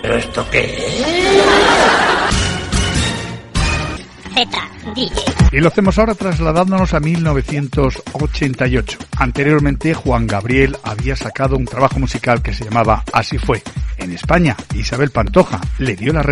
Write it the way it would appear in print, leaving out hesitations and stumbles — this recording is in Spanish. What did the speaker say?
¿Pero esto qué es? Y lo hacemos ahora trasladándonos a 1988. Anteriormente, Juan Gabriel había sacado un trabajo musical que se llamaba Así fue. En España, Isabel Pantoja le dio la